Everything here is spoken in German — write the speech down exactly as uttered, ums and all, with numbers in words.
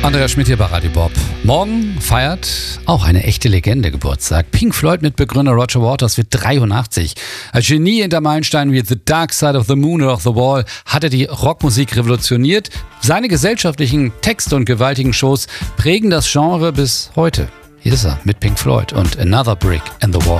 Andreas Schmidt hier bei Radio Bob. Morgen feiert auch eine echte Legende Geburtstag. Pink Floyd Mitbegründer Roger Waters wird dreiundachtzig. Als Genie hinter Meilensteinen wie The Dark Side of the Moon oder The Wall hat er die Rockmusik revolutioniert. Seine gesellschaftlichen Texte und gewaltigen Shows prägen das Genre bis heute. Hier ist er mit Pink Floyd und Another Brick in the Wall.